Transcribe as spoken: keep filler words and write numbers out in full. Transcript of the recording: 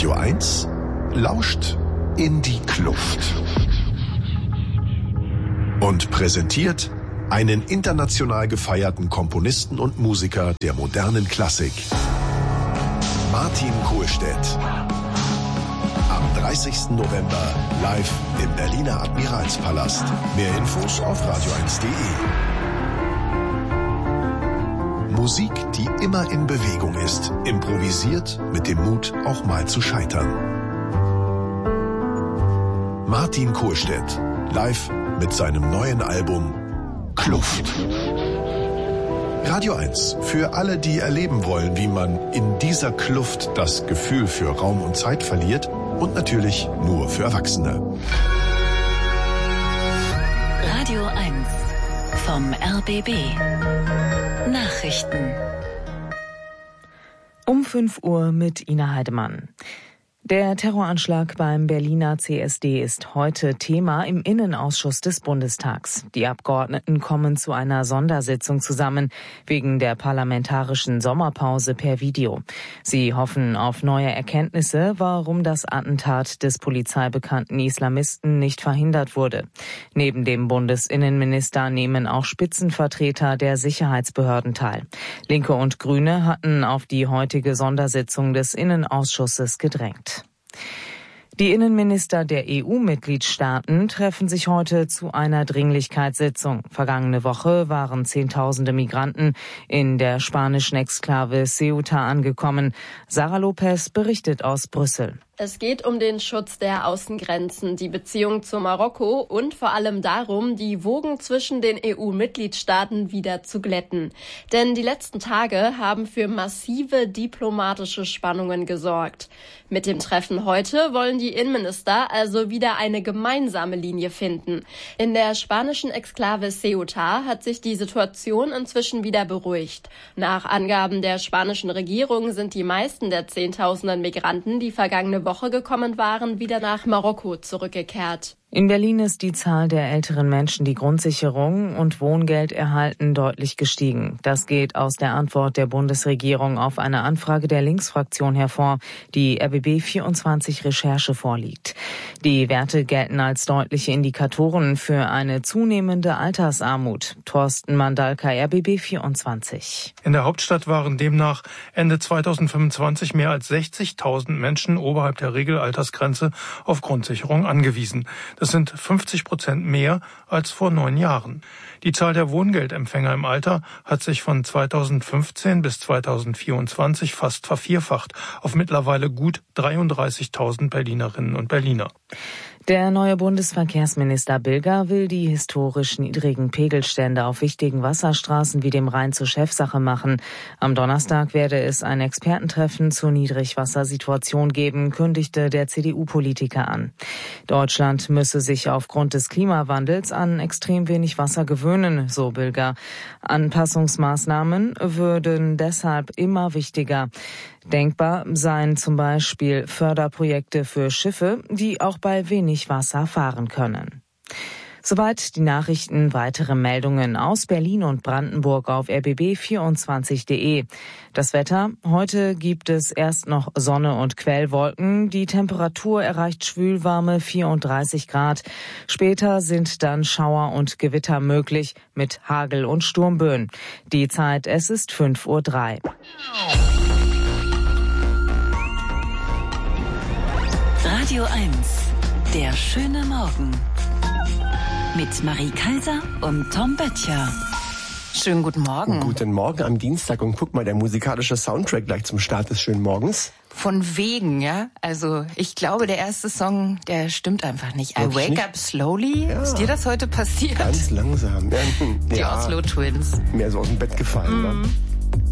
Radio eins lauscht in die Kluft und präsentiert einen international gefeierten Komponisten und Musiker der modernen Klassik, Martin Kohlstedt. Am dreißigsten November live im Berliner Admiralspalast. Mehr Infos auf radio eins punkt de. Musik, die immer in Bewegung ist, improvisiert mit dem Mut, auch mal zu scheitern. Martin Kohlstedt, live mit seinem neuen Album Kluft. Radio eins, für alle, die erleben wollen, wie man in dieser Kluft das Gefühl für Raum und Zeit verliert, und natürlich nur für Erwachsene. Radio eins vom R B B. Nachrichten. Um fünf Uhr mit Ina Heidemann. Der Terroranschlag beim Berliner C S D ist heute Thema im Innenausschuss des Bundestags. Die Abgeordneten kommen zu einer Sondersitzung zusammen wegen der parlamentarischen Sommerpause per Video. Sie hoffen auf neue Erkenntnisse, warum das Attentat des polizeibekannten Islamisten nicht verhindert wurde. Neben dem Bundesinnenminister nehmen auch Spitzenvertreter der Sicherheitsbehörden teil. Linke und Grüne hatten auf die heutige Sondersitzung des Innenausschusses gedrängt. Die Innenminister der E U-Mitgliedstaaten treffen sich heute zu einer Dringlichkeitssitzung. Vergangene Woche waren Zehntausende Migranten in der spanischen Exklave Ceuta angekommen. Sarah Lopez berichtet aus Brüssel. Es geht um den Schutz der Außengrenzen, die Beziehung zu Marokko und vor allem darum, die Wogen zwischen den E U-Mitgliedstaaten wieder zu glätten. Denn die letzten Tage haben für massive diplomatische Spannungen gesorgt. Mit dem Treffen heute wollen die Innenminister also wieder eine gemeinsame Linie finden. In der spanischen Exklave Ceuta hat sich die Situation inzwischen wieder beruhigt. Nach Angaben der spanischen Regierung sind die meisten der Zehntausenden Migranten, die vergangene Woche gekommen waren, wieder nach Marokko zurückgekehrt. In Berlin ist die Zahl der älteren Menschen, die Grundsicherung und Wohngeld erhalten, deutlich gestiegen. Das geht aus der Antwort der Bundesregierung auf eine Anfrage der Linksfraktion hervor, die R B B vierundzwanzig Recherche vorliegt. Die Werte gelten als deutliche Indikatoren für eine zunehmende Altersarmut. Thorsten Mandalka, R B B vierundzwanzig. In der Hauptstadt waren demnach Ende zweitausendfünfundzwanzig mehr als sechzigtausend Menschen oberhalb der Regelaltersgrenze auf Grundsicherung angewiesen. Das sind fünfzig Prozent mehr als vor neun Jahren. Die Zahl der Wohngeldempfänger im Alter hat sich von zweitausendfünfzehn bis zweitausendvierundzwanzig fast vervierfacht auf mittlerweile gut dreiunddreißigtausend Berlinerinnen und Berliner. Der neue Bundesverkehrsminister Bilger will die historisch niedrigen Pegelstände auf wichtigen Wasserstraßen wie dem Rhein zur Chefsache machen. Am Donnerstag werde es ein Expertentreffen zur Niedrigwassersituation geben, kündigte der C D U-Politiker an. Deutschland müsse sich aufgrund des Klimawandels an extrem wenig Wasser gewöhnen, so Bilger. Anpassungsmaßnahmen würden deshalb immer wichtiger. Denkbar seien zum Beispiel Förderprojekte für Schiffe, die auch bei wenig Wasser fahren können. Soweit die Nachrichten. Weitere Meldungen aus Berlin und Brandenburg auf r b b vierundzwanzig punkt de. Das Wetter. Heute gibt es erst noch Sonne und Quellwolken. Die Temperatur erreicht schwülwarme vierunddreißig Grad. Später sind dann Schauer und Gewitter möglich mit Hagel und Sturmböen. Die Zeit, es ist fünf Uhr drei. Radio eins, der schöne Morgen. Mit Marie Kaiser und Tom Böttcher. Schönen guten Morgen. Guten Morgen am Dienstag und guck mal, der musikalische Soundtrack gleich zum Start des schönen Morgens. Von wegen, ja. Also ich glaube, der erste Song, der stimmt einfach nicht. I Wake Up Slowly. Ja. Ist dir das heute passiert? Ganz langsam. Ja, Die ja, Oslo Twins. Mehr so aus dem Bett gefallen. Mm. Ne?